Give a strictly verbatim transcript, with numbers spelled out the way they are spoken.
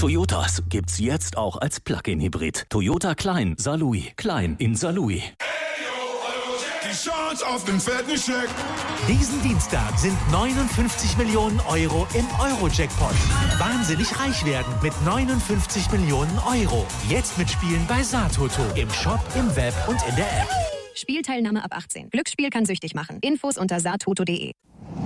Toyotas gibt's jetzt auch als Plug-in-Hybrid. Toyota Klein Saarlouis. Klein in Saarlouis. Die Chance auf den fetten Scheck. Diesen Dienstag sind neunundfünfzig Millionen Euro im Euro-Jackpot. Wahnsinnig reich werden mit neunundfünfzig Millionen Euro. Jetzt mitspielen bei Saartoto. Im Shop, im Web und in der App. Spielteilnahme ab achtzehn. Glücksspiel kann süchtig machen. Infos unter saartoto punkt de.